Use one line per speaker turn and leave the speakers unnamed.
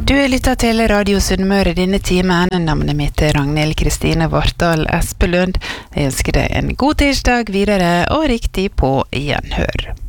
Du lytter til Radio Sunnmøre denne timen. Navnet mitt Ragnhild Kristine Vartdal Espelund. Jeg ønsker deg en god tirsdag videre og riktig på gjenhør.